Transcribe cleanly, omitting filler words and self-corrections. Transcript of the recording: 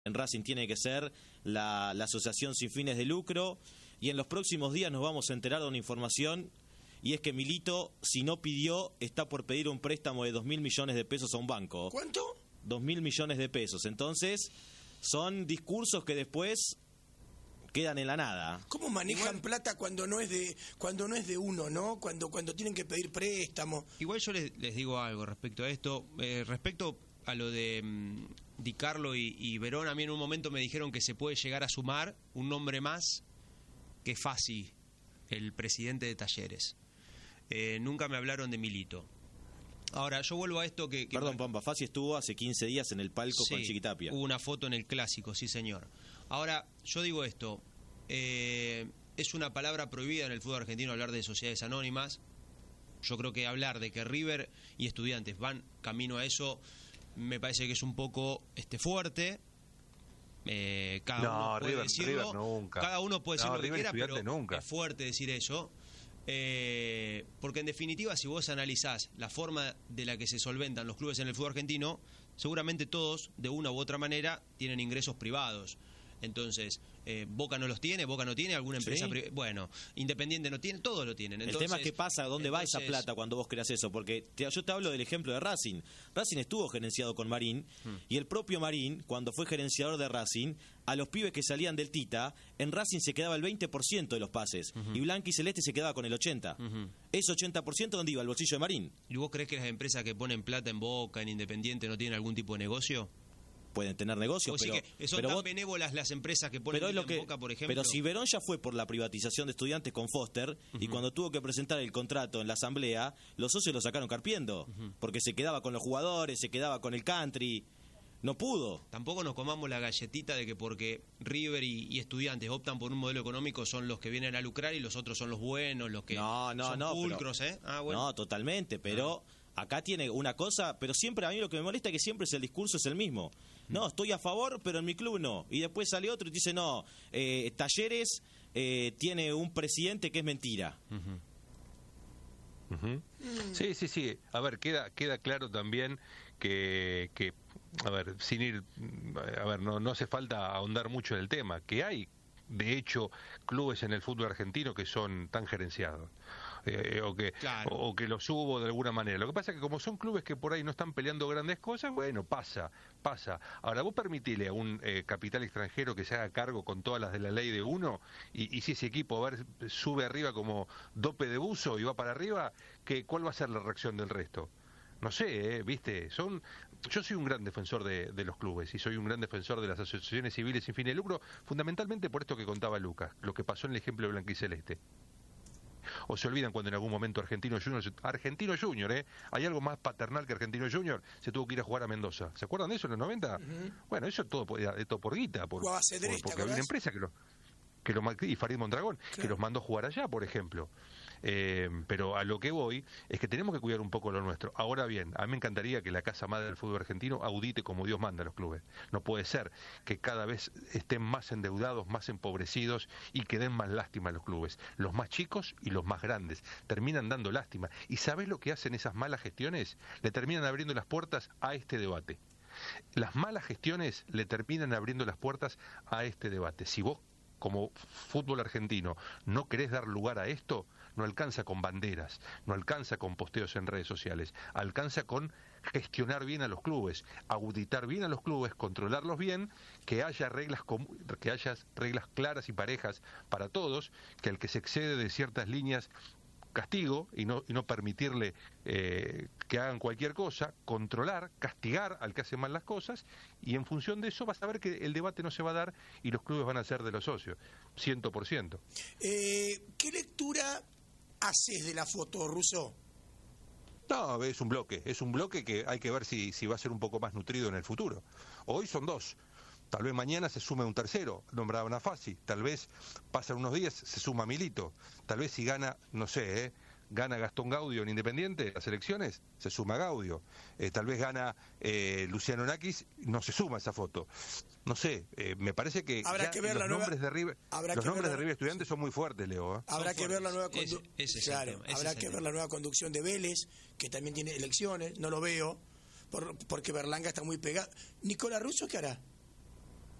En Racing tiene que ser la asociación sin fines de lucro, y en los próximos días nos vamos a enterar de una información, y es que Milito, si no pidió, está por pedir un préstamo de 2.000 millones de pesos a un banco. ¿Cuánto? 2.000 millones de pesos. Entonces, son discursos que después quedan en la nada. ¿Cómo manejan plata cuando no es de uno, no? Cuando tienen que pedir préstamo. Igual yo les digo algo respecto a esto, respecto a lo de Di Carlo y Verón. A mí en un momento me dijeron que se puede llegar a sumar un nombre más, que Fassi, el presidente de Talleres. Nunca me hablaron de Milito. Ahora, yo vuelvo a esto que Perdón, Pampa, Fassi estuvo hace 15 días en el palco con Chiquitapia. Hubo una foto en el Clásico, sí señor. Ahora, yo digo esto, es una palabra prohibida en el fútbol argentino hablar de sociedades anónimas. Yo creo que hablar de que River y Estudiantes van camino a eso, me parece que es un poco fuerte. Cada uno puede decirlo. River nunca. Cada uno puede decir lo que quiera, pero nunca. Es fuerte decir eso. Porque en definitiva, si vos analizás la forma de la que se solventan los clubes en el fútbol argentino, seguramente todos, de una u otra manera, tienen ingresos privados. Entonces, Boca no los tiene, Boca no tiene, alguna empresa bueno, Independiente no tiene, todos lo tienen. Entonces, el tema es qué pasa, dónde va esa plata cuando vos creas eso, porque yo te hablo del ejemplo de Racing. Racing estuvo gerenciado con Marín, y el propio Marín, cuando fue gerenciador de Racing, a los pibes que salían del Tita, en Racing se quedaba el 20% de los pases, y Blanqui Celeste se quedaba con el 80%. Ese 80%, ¿dónde iba? ¿El bolsillo de Marín? ¿Y vos crees que las empresas que ponen plata en Boca, en Independiente, no tienen algún tipo de negocio? Pueden tener negocios, son tan benévolas las empresas que ponen en Boca, por ejemplo. Pero si Verón ya fue por la privatización de Estudiantes con Foster, y cuando tuvo que presentar el contrato en la asamblea, los socios lo sacaron carpiendo, porque se quedaba con los jugadores, se quedaba con el country, no pudo. Tampoco nos comamos la galletita de que porque River y Estudiantes optan por un modelo económico son los que vienen a lucrar y los otros son los buenos, los que son pulcros, bueno. No, totalmente, pero... Acá tiene una cosa, pero siempre a mí lo que me molesta es que siempre el discurso es el mismo. No, estoy a favor, pero en mi club no. Y después sale otro y dice, no, Talleres tiene un presidente que es mentira. Sí. A ver, queda claro también que a ver, sin ir, a ver, no hace falta ahondar mucho en el tema, que hay, de hecho, clubes en el fútbol argentino que son tan gerenciados. O que los hubo de alguna manera. Lo que pasa es que como son clubes que por ahí no están peleando grandes cosas, bueno, pasa. Ahora, vos permitile a un capital extranjero que se haga cargo con todas las de la ley de uno, y si ese equipo sube arriba como dope de buzo y va para arriba, ¿cuál va a ser la reacción del resto? No sé, ¿viste? Yo soy un gran defensor de los clubes y soy un gran defensor de las asociaciones civiles sin fines de lucro, fundamentalmente por esto que contaba Lucas, lo que pasó en el ejemplo de Blanquiceleste. O se olvidan cuando en algún momento Argentino Junior, hay algo más paternal que Argentino Junior, se tuvo que ir a jugar a Mendoza. ¿Se acuerdan de eso en los 90? Bueno, eso todo por guita, porque había una empresa y Farid Mondragón, que los mandó a jugar allá, por ejemplo. Pero a lo que voy es que tenemos que cuidar un poco lo nuestro. Ahora bien, a mí me encantaría que la casa madre del fútbol argentino audite como Dios manda a los clubes. No puede ser que cada vez estén más endeudados, más empobrecidos y que den más lástima a los clubes. Los más chicos y los más grandes terminan dando lástima. ¿Y sabés lo que hacen esas malas gestiones? Le terminan abriendo las puertas a este debate. Las malas gestiones le terminan abriendo las puertas a este debate. Si vos, como fútbol argentino, no querés dar lugar a esto, no alcanza con banderas, no alcanza con posteos en redes sociales, alcanza con gestionar bien a los clubes, auditar bien a los clubes, controlarlos bien, que haya reglas claras y parejas para todos, que el que se excede de ciertas líneas castigo y no permitirle que hagan cualquier cosa, controlar, castigar al que hace mal las cosas, y en función de eso vas a ver que el debate no se va a dar y los clubes van a ser de los socios, 100%. ¿Qué lectura haces de la foto, Russo? No, es un bloque que hay que ver si va a ser un poco más nutrido en el futuro. Hoy son dos. Tal vez mañana se sume un tercero, nombraban a Fassi. Tal vez pasan unos días, se suma Milito. Tal vez si gana, no sé, gana Gastón Gaudio en Independiente las elecciones, se suma Gaudio. Tal vez gana Luciano Nakis, no se suma esa foto. No sé, me parece que, los nombres de River Estudiantes son muy fuertes, Leo. Habrá que ver la nueva ver la nueva conducción de Vélez, que también tiene elecciones, no lo veo, porque Berlanga está muy pegado. ¿Nicolás Russo qué hará?